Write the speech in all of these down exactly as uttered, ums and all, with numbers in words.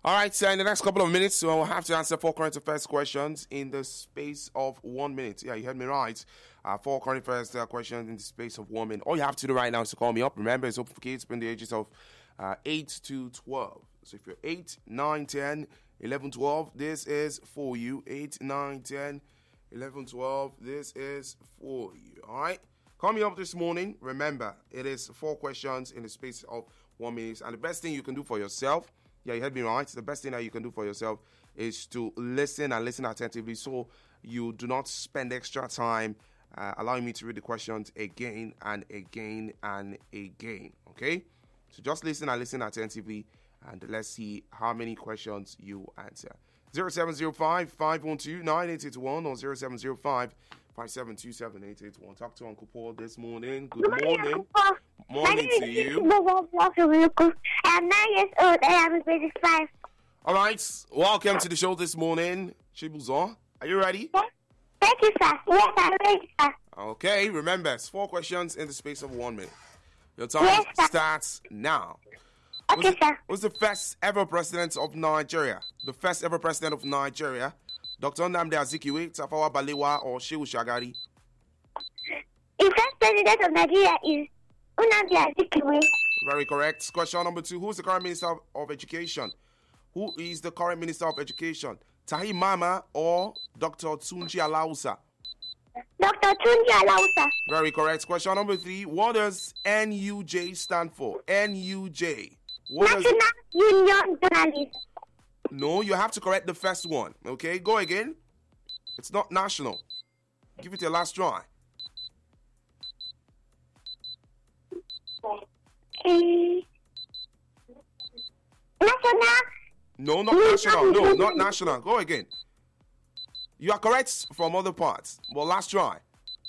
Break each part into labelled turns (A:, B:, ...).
A: All right, so in the next couple of minutes, so I'll have to answer four current affairs questions in the space of one minute. Yeah, you heard me right. Uh, four current affairs uh, questions in the space of one minute. All you have to do right now is to call me up. Remember, it's open for kids between the ages of uh, eight to twelve. So if you're eight, nine, ten, eleven, twelve, this is for you. eight, nine, ten, eleven, twelve, this is for you. All right? Call me up this morning. Remember, it is four questions in the space of one minute. And the best thing you can do for yourself, yeah, you heard me right. The best thing that you can do for yourself is to listen and listen attentively so you do not spend extra time uh, allowing me to read the questions again and again and again. Okay? So just listen and listen attentively, and let's see how many questions you answer. zero seven zero five, five one two, nine eight eight one or zero seven zero five, five seven two seven, eight eight one. Talk to Uncle Paul this morning. Good morning. Morning to you.
B: I'm nine years old and I'm in grade five.
A: All right. Welcome to the show this morning. Chibuzo, are you ready?
B: Yes. Thank you, sir. Yes, I'm ready, sir.
A: Okay. Remember, it's four questions in the space of one minute. Your time
B: Yes, sir.
A: starts now.
B: Okay,
A: Who's the,
B: sir.
A: who's the first ever president of Nigeria? The first ever president of Nigeria? Doctor Nnamdi Azikiwe, Tafawa Balewa, or Shehu Shagari?
B: The first president of Nigeria is Nnamdi Azikiwe.
A: Very correct. Question number two. Who is the current Minister of, of Education? Who is the current Minister of Education? Tahi Mama or Doctor Tunji Alausa?
B: Doctor Tunji Alausa.
A: Very correct. Question number three. What does N U J stand for? N U J. What does...
B: National Union Journalist.
A: No, you have to correct the first one. Okay, go again. It's not national. Give it your last try.
B: Uh, national.
A: No, not national. No, not national. Go again. You are correct from other parts. Well, last try.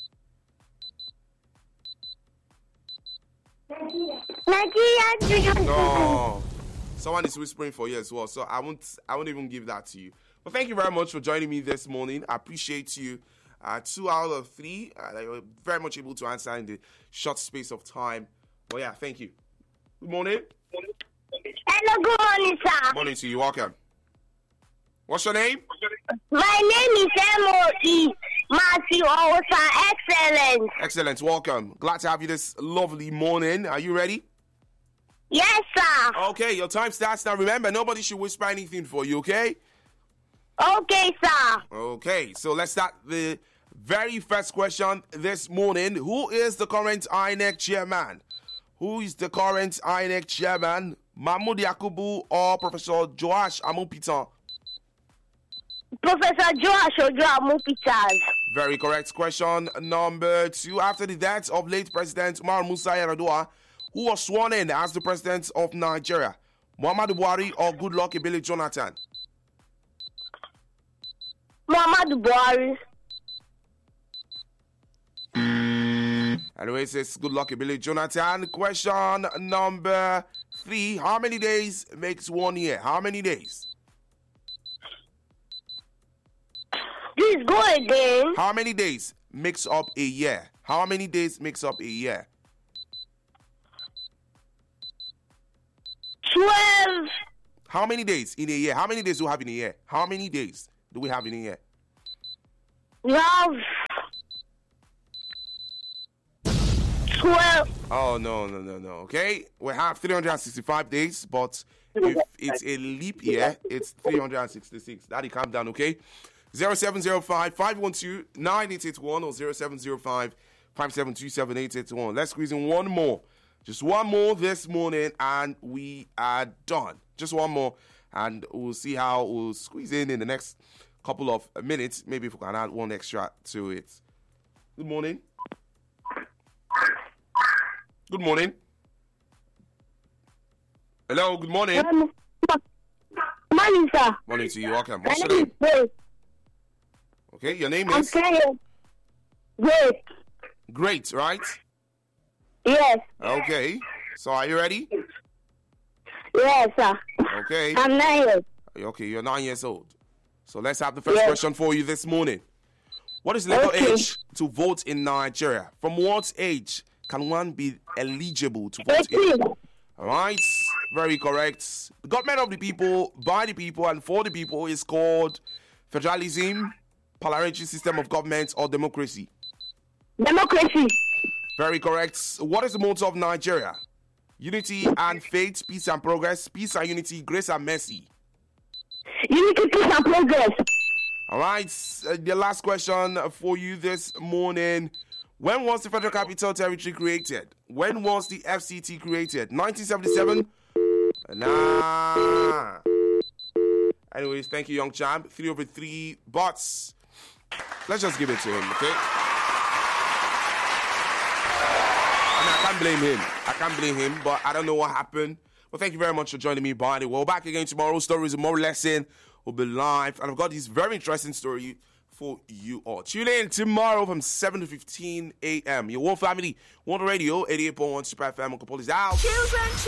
B: Nigerian Union.
A: No. Someone is whispering for you as well, so I won't I won't even give that to you. But thank you very much for joining me this morning. I appreciate you. Uh, two out of three. Uh, you were very much able to answer in the short space of time. But yeah, thank you. Good morning.
B: Hello, good morning, sir.
A: Morning to you. Welcome. What's your name?
B: My name is M O E Matthew Owosa. Excellent.
A: Excellent. Welcome. Glad to have you this lovely morning. Are you ready?
B: Yes, sir.
A: Okay, your time starts now. Remember, nobody should whisper anything for you, okay?
B: Okay, sir.
A: Okay, so let's start the very first question this morning. Who is the current I N E C chairman? Who is the current I N E C chairman? Mahmoud Yakubu or Professor Joash Amupitan?
B: Professor Joash Ojo Amupitan.
A: Very correct. Question number two. After the death of late President Umar Musa Yar'Adua, who was sworn in as the president of Nigeria? Muhammadu Buhari or Goodluck Ebele Jonathan?
B: Muhammadu Buhari.
A: Anyway, it says Goodluck Ebele Jonathan. Question number three. How many days makes one year? How many days?
B: Please go again.
A: How many days makes up a year? How many days makes up a year?
B: Twelve.
A: How many days in a year? How many days do we have in a year? How many days do we have in a year?
B: We have twelve.
A: Oh, no, no, no, no. Okay. We have three hundred sixty-five days, but if it's a leap year, it's three hundred sixty-six. Daddy, calm down, okay? zero seven zero five, five one two, nine eight eight one or zero seven zero five, five seven two seven, eight eight one. Let's squeeze in one more. Just one more this morning, and we are done. Just one more, and we'll see how we'll squeeze in in the next couple of minutes. Maybe if we can add one extra to it. Good morning. Good morning. Hello, good morning.
B: Um, morning, sir.
A: Morning to you. Welcome.
B: My
A: What's your
B: name
A: name?
B: is Grace.
A: Okay, your name
B: I'm
A: is
B: saying Grace.
A: Great, right?
B: Yes.
A: Okay. So are you ready?
B: Yes, sir.
A: Okay.
B: I'm nine years.
A: Okay, you're nine years old. So let's have the first
B: Yes.
A: question for you this morning. What is the legal
B: Okay.
A: age to vote in Nigeria? From what age can one be eligible to vote in?
B: eighteen.
A: All right. Very correct. The government of the people, by the people, and for the people is called federalism, parliamentary system of government, or democracy.
B: Democracy.
A: Very correct. What is the motto of Nigeria? Unity and faith, peace and progress, peace and unity, grace and mercy.
B: Unity, peace, and progress.
A: All right. Uh, the last question for you this morning. When was the Federal Capital Territory created? When was the F C T created? nineteen seventy-seven? Nah. Anyways, thank you, young champ. Three over three, but let's just give it to him, okay? I mean, I can't blame him. I can't blame him, but I don't know what happened. Well, thank you very much for joining me, buddy. We're back again tomorrow. Stories and more lesson will be live. And I've got this very interesting story for you all. Tune in tomorrow from seven to fifteen a.m. Your One Family, One Radio, eighty-eight point one Super F M. Uncle Paul is out.
C: Children,